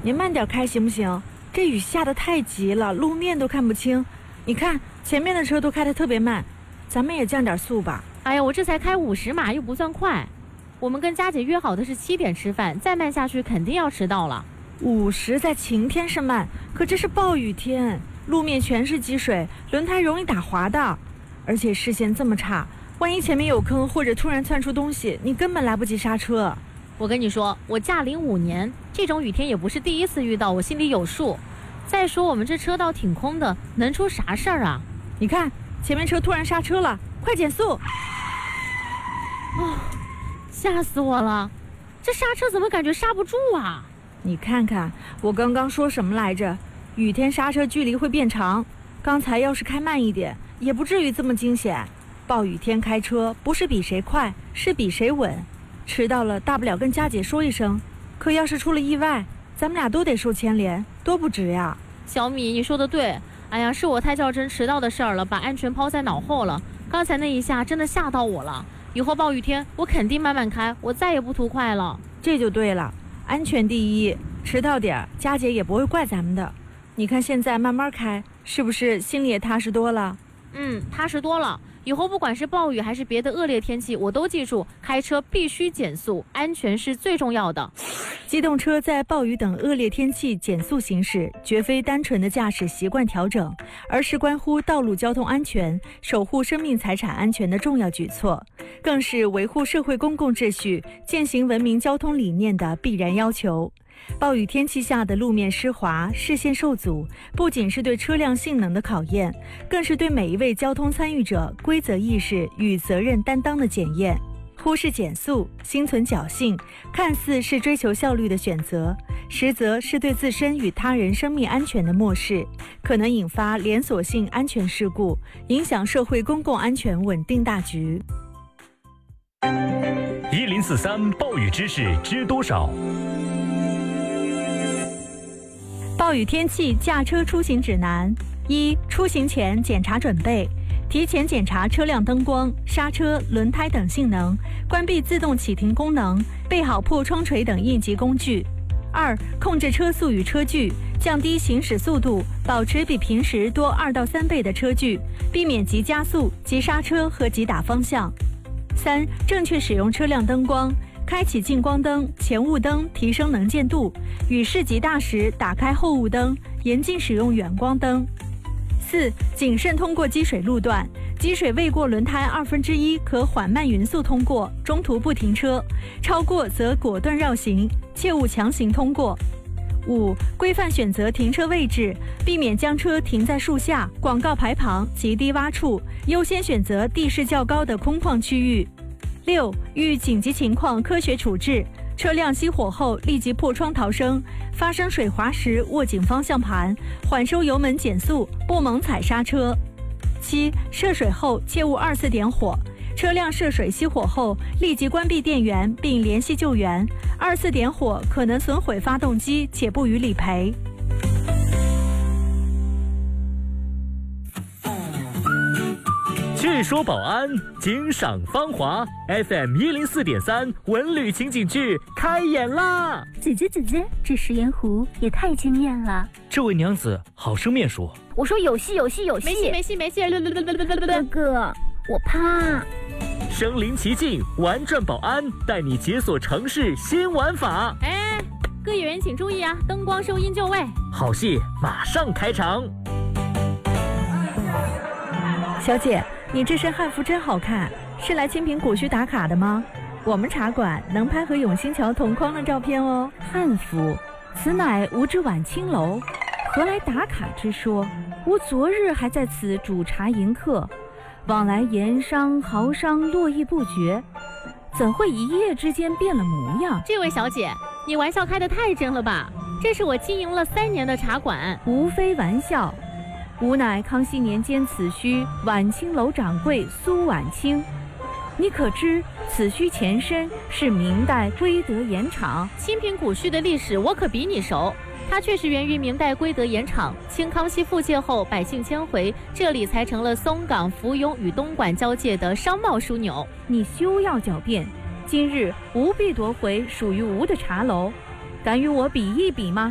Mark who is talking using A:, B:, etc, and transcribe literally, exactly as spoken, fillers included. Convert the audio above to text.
A: 您慢点开行不行？这雨下得太急了，路面都看不清。你看前面的车都开得特别慢，咱们也降点速吧。
B: 哎呀，我这才开五十码，又不算快。我们跟佳姐约好的是七点吃饭，再慢下去肯定要迟到了。
A: 五十在晴天是慢，可这是暴雨天，路面全是积水，轮胎容易打滑的。而且视线这么差，万一前面有坑或者突然窜出东西，你根本来不及刹车。
B: 我跟你说，我驾龄五年，这种雨天也不是第一次遇到，我心里有数。再说我们这车道挺空的，能出啥事儿啊？
A: 你看前面车突然刹车了，快减速！
B: 哦，吓死我了，这刹车怎么感觉刹不住啊？
A: 你看看我刚刚说什么来着？雨天刹车距离会变长，刚才要是开慢一点也不至于这么惊险。暴雨天开车不是比谁快，是比谁稳。迟到了大不了跟佳姐说一声，可要是出了意外，咱们俩都得受牵连，多不值呀。
B: 小米，你说的对，哎呀，是我太较真迟到的事儿了，把安全抛在脑后了。刚才那一下真的吓到我了，以后暴雨天我肯定慢慢开，我再也不图快了。
A: 这就对了，安全第一，迟到点佳姐也不会怪咱们的。你看现在慢慢开，是不是心里也踏实多了？
B: 嗯，踏实多了。以后不管是暴雨还是别的恶劣天气，我都记住开车必须减速，安全是最重要的。
A: 机动车在暴雨等恶劣天气减速行驶，绝非单纯的驾驶习惯调整，而是关乎道路交通安全、守护生命财产安全的重要举措，更是维护社会公共秩序、践行文明交通理念的必然要求。暴雨天气下的路面湿滑、视线受阻，不仅是对车辆性能的考验，更是对每一位交通参与者规则意识与责任担当的检验。忽视减速，心存侥幸，看似是追求效率的选择，实则是对自身与他人生命安全的漠视，可能引发连锁性安全事故，影响社会公共安全稳定大局。
C: 一零四三暴雨知识知多少？
A: 暴雨天气驾车出行指南：一、出行前检查准备，提前检查车辆灯光、刹车、轮胎等性能，关闭自动启停功能，备好破窗锤等应急工具。二、控制车速与车距，降低行驶速度，保持比平时多二到三倍的车距，避免急加速、急刹车和急打方向。三、正确使用车辆灯光，开启近光灯、前雾灯，提升能见度；雨势极大时，打开后雾灯，严禁使用远光灯。四、谨慎通过积水路段，积水未过轮胎二分之一可缓慢匀速通过，中途不停车；超过则果断绕行，切勿强行通过。五、规范选择停车位置，避免将车停在树下、广告牌旁及低洼处，优先选择地势较高的空旷区域。六、遇紧急情况科学处置，车辆熄火后立即破窗逃生，发生水滑时握紧方向盘，缓收油门减速，不猛踩刹车。七、涉水后切勿二次点火，车辆涉水熄火后立即关闭电源并联系救援，二次点火可能损毁发动机且不予理赔。
C: 据说保安，惊赏芳华 F M 一零四点三文旅情景剧开演啦！
D: 姐姐姐姐，这食盐湖也太惊艳了。
C: 这位娘子好生面熟。
D: 我说有戏有戏有戏，
B: 没戏没戏没戏。
D: 哥哥，我怕。
C: 身临其境，玩转保安，带你解锁城市新玩法。
B: 哎，各演员请注意啊，灯光收音就位。
C: 好戏马上开场。
A: 小姐，你这身汉服真好看，是来清平古墟打卡的吗？我们茶馆能拍和永兴桥同框的照片哦。
E: 汉服，此乃吾之晚清楼，何来打卡之说？吾昨日还在此煮茶迎客，往来盐商豪商络绎不绝，怎会一夜之间变了模样？
B: 这位小姐，你玩笑开得太真了吧？这是我经营了三年的茶馆，
E: 无非玩笑。吾乃康熙年间此墟晚清楼掌柜苏晚清，你可知此墟前身是明代归德盐场？
B: 清平古墟的历史我可比你熟，它确实源于明代归德盐场。清康熙复界后，百姓迁回，这里才成了松岗、福永与东莞交界的商贸枢纽。
E: 你休要狡辩，今日吾必夺回属于吾的茶楼，敢与我比一比吗？